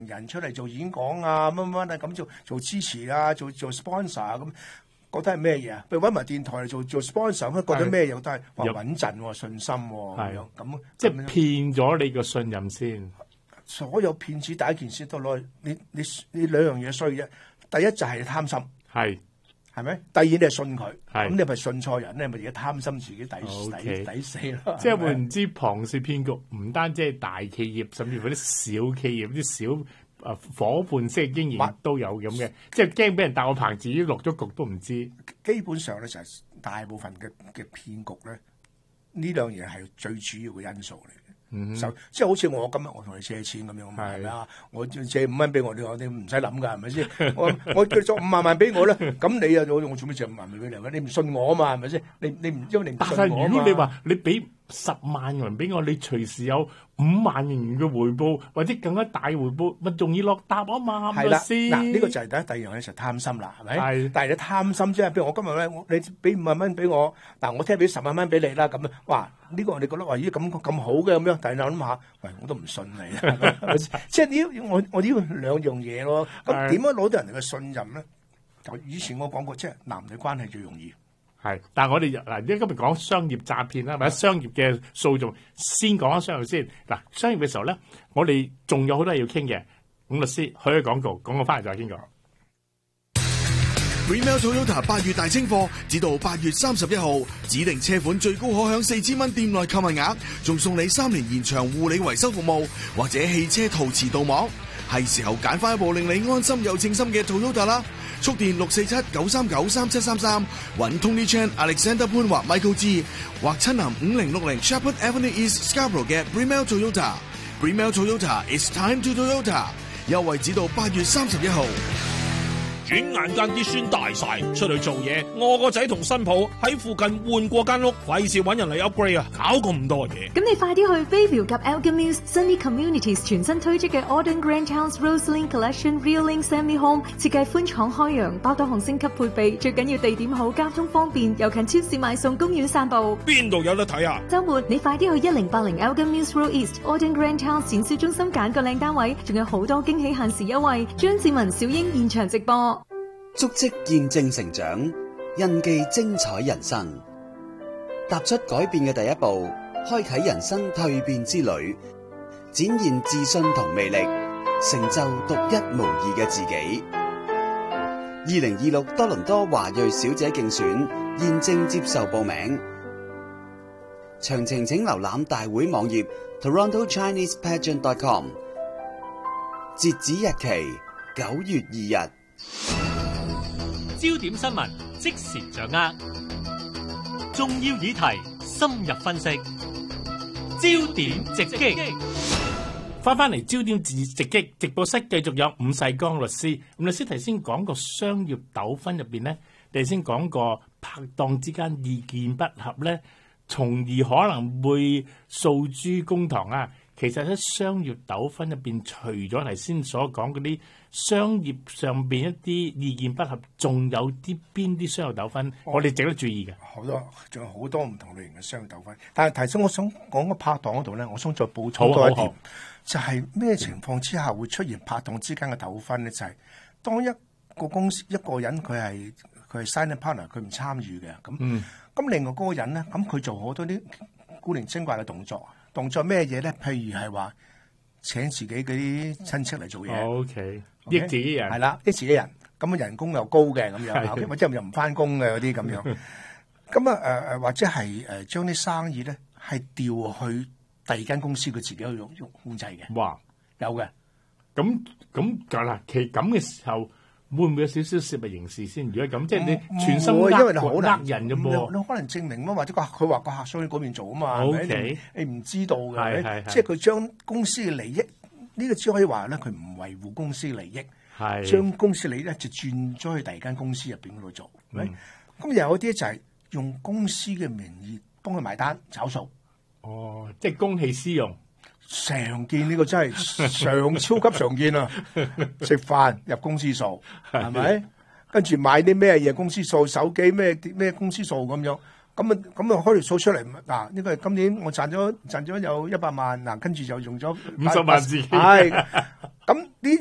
人出嚟做演講啊，乜乜啊，咁做支持啊，做 sponsor 啊，咁覺得係咩嘢啊？譬如揾埋電台嚟做 sponsor，咁覺得咩嘢都係話穩陣喎、信心喎，咁樣咁即係騙咗你個信任先。 所有騙子第一件事都攞你兩樣嘢衰啫。第一就係貪心，係咪？第二你係信佢，咁你咪信錯人咧，咪而家貪心自己抵死咯。 即係換言之，龐氏騙局唔單止係大企業，甚至乎啲小企業、啲小夥伴式嘅經營都有咁嘅，即係驚俾人戴個棚，自己落咗局都唔知。 基本上咧就係大部分嘅騙局咧，呢樣嘢係最主要嘅因素嚟。即係好似我今日我同你借錢咁樣，係咪啊？我借5蚊俾我，你唔使諗㗎，係咪先？我叫咗5萬萬俾我啦，咁你又我做咩借5萬萬俾你？你唔信我啊嘛，係咪先？你唔因為你唔信我啊嘛。但係如果你話你俾10萬元俾我，你隨時有5萬元嘅回報，或者更加大回報，咪容易落搭啊嘛？係啦，嗱呢個就係第二樣嘢就貪心啦，係咪？係。但係你貪心啫，譬如我今日咧，你俾5萬蚊俾我，嗱我聽日俾10萬蚊俾你啦，咁啊，哇！呢個我哋覺得話咦咁好嘅咁樣，但係我諗下，喂我都唔信你啊！即係我要兩樣嘢咯。咁點樣攞到人哋嘅信任咧？就以前我講過，即係男女關係最容易。係， 但係我哋嗱，今日講商業詐騙啦，或者商業嘅訴訟，先講翻商業先。嗱，商業嘅時候咧，我哋仲有好多嘢要傾嘅。咁律師去咗廣告，廣告翻嚟再傾過。 Bremel Toyota 8月大清貨，至到8月31號，指定車款最高可享4000蚊店內購物額，仲送你3年延長護理維修服務，或者汽車陶瓷鍍膜。係時候揀翻一部令你安心又稱心嘅 Toyota 啦！速電647-939-3733，揾 Tony Chan、Alexander 潘或 Michael G， 或親臨5060 Shepherd Avenue East Scarborough 嘅 Bremel Toyota。Bremel Toyota It's time to Toyota， 優惠至到8月31號。 轉眼間啲孫大晒，出去做嘢，我個仔同新抱喺附近換過間屋，費事揾人嚟 upgrade 啊，搞咁多嘢。 咁你快啲去 Bayview 及 Elgin Mills Sunny Communities 全新推出嘅 Auden Grand House Roseline Collection Realing Semi Home， 設計寬敞開揚，包多項升級配備，最緊要地點好，交通方便，又近超市買餸、公園散步。 邊度有得睇啊？ 週末你快啲去1080 Elgin Mills Road East Auden Grand House 展銷中心揀個靚單位，仲有好多驚喜限時優惠。張志文、小英現場直播。 足跡見證成長，印記精彩人生。踏出改變嘅第一步，開啟人生蛻變之旅，展現自信同魅力，成就獨一無二嘅自己。2026多倫多華裔小姐競選現正接受報名，詳情請瀏覽大會網頁 TorontoChinesePageant.com。截止日期9月2日。 焦點新聞即時掌握，重要議題深入分析，焦點直擊。 翻嚟焦點直擊直播室，繼續有伍世剛律師。伍律師頭先講過商業糾紛入邊咧，你先講過拍檔之間意見不合咧，從而可能會訴諸公堂啊。其實喺商業糾紛入邊，除咗頭先所講嗰啲商業上邊一啲意見不合，仲有啲邊啲商業糾紛，我哋值得注意嘅。 好多，仲有好多唔同類型嘅商業糾紛。但係提醒我想講個拍檔嗰度咧，我想再補充多一點，就係咩情況之下會出現拍檔之間嘅糾紛咧？就係當一個公司一個人佢係 signing partner， 佢唔參與嘅，咁另外嗰個人咧，咁佢做好多啲古靈精怪嘅動作。動作咩嘢咧？譬如係話請自己嗰啲親戚嚟做嘢 ，OK， 益自己人， 係啦，益自己人，咁啊人工又高嘅咁樣，或者又唔翻工嘅嗰啲咁樣，咁啊或者係將啲生意咧係調去第二間公司，佢自己去用控制嘅。哇，有嘅， 咁嗱，其實咁嘅時候。會唔會有少少涉入刑事先？如果咁，即係你全心因為你好難人嘅噃，你可能證明咯，或者佢話個客商喺嗰邊做啊嘛，係咪？你唔知道嘅，即係佢將公司嘅利益呢個只可以話咧，佢唔維護公司利益，將公司利益咧就轉咗去第二間公司入邊嗰度做，係咪？咁又有啲就係用公司嘅名義幫佢埋單找數， 哦，即係公器私用。 常見呢個真係超級常見啊！食飯入公司數係咪？跟住買啲咩嘢公司數，手機咩公司數咁樣， 咁啊開條數出嚟嗱，呢個係今年我賺咗有100萬嗱，跟住就用咗 50萬自己。 係咁呢